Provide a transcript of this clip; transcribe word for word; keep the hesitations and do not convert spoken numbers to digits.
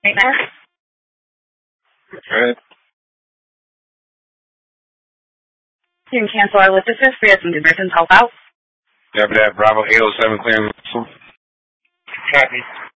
Nightmare. Good. You can cancel our lift assist. We have some diversions help out. Deputy Bravo eight oh seven clearing. Copy.